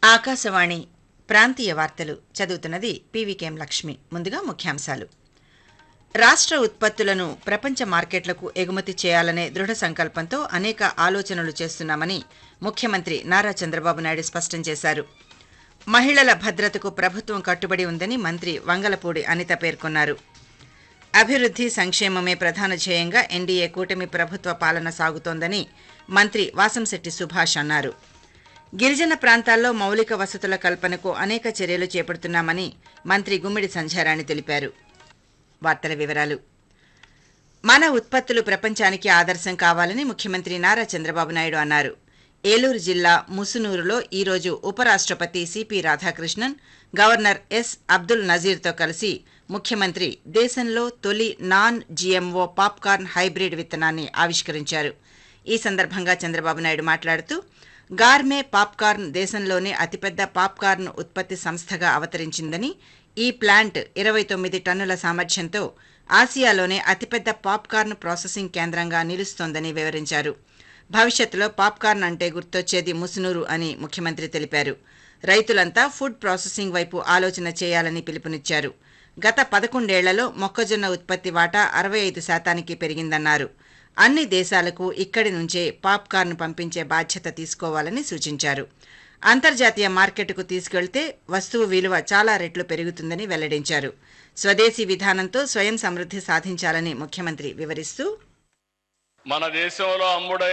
ఆకాశవాణి ప్రాంతీయ వార్తలు చదువుతున్నది పీవీకేఎం లక్ష్మి. ముందుగా ముఖ్యాంశాలు. రాష్ట్ర ఉత్పత్తులను ప్రపంచ మార్కెట్లకు ఎగుమతి చేయాలనే దృఢ సంకల్పంతో అనేక ఆలోచనలు చేస్తున్నామని ముఖ్యమంత్రి నారా చంద్రబాబు నాయుడు స్పష్టం చేశారు. మహిళల భద్రతకు ప్రభుత్వం కట్టుబడి ఉందని మంత్రి వంగలపూడి అనిత పేర్కొన్నారు. అభివృద్ధి సంక్షేమమే ప్రధాన ధ్యేయంగా ఎన్డీఏ కూటమి ప్రభుత్వ పాలన సాగుతోందని మంత్రి వాసంశెట్టి సుభాష్ అన్నారు. గిరిజన ప్రాంతాల్లో మౌలిక వసతుల కల్పనకు అనేక చర్యలు చేపడుతున్నామని మంత్రి గుమ్మిడి సంధ్యారాణి తెలిపారు. వార్తల వివరాలు. మన ఉత్పత్తులు ప్రపంచానికి ఆదర్శం కావాలని ముఖ్యమంత్రి నారా చంద్రబాబు నాయుడు అన్నారు. ఏలూరు జిల్లా ముసునూరులో ఈరోజు ఉపరాష్ట్రపతి CP Radhakrishnan, governor yes Abdul నజీర్తో కలిసి ముఖ్యమంత్రి దేశంలో తొలి నాన్ జీఎంఓ పాప్కార్న్ హైబ్రిడ్ విత్తనాన్ని ఆవిష్కరించారు. ఈ సందర్భంగా చంద్రబాబు నాయుడు మాట్లాడుతూ, గార్మే పాప్కార్న్ దేశంలోనే అతిపెద్ద పాప్కార్న్ ఉత్పత్తి సంస్థగా అవతరించిందని, ఈ ప్లాంట్ 29 టన్నుల సామర్థ్యంతో ఆసియాలోనే అతిపెద్ద పాప్కార్న్ ప్రాసెసింగ్ కేంద్రంగా నిలుస్తోందని వివరించారు. భవిష్యత్తులో పాప్కార్న్ అంటే గుర్తొచ్చేది ముసునూరు అని ముఖ్యమంత్రి తెలిపారు. రైతులంతా ఫుడ్ ప్రాసెసింగ్ వైపు ఆలోచన చేయాలని పిలుపునిచ్చారు. గత 11 ఏళ్లలో మొక్కజొన్న ఉత్పత్తి వాటా 65% పెరిగిందన్నారు. అన్ని దేశాలకు ఇక్కడి నుంచే పాప్కార్న్ పంపించే బాధ్యత తీసుకోవాలని సూచించారు. అంతర్జాతీయ మార్కెట్కు తీసుకెళ్తే వస్తువు విలువ చాలా రెట్లు పెరుగుతుందని వెల్లడించారు. స్వదేశీ విధానంతో స్వయం సమృద్ధి సాధించాలని ముఖ్యమంత్రి వివరిస్తూ, మన దేశంలో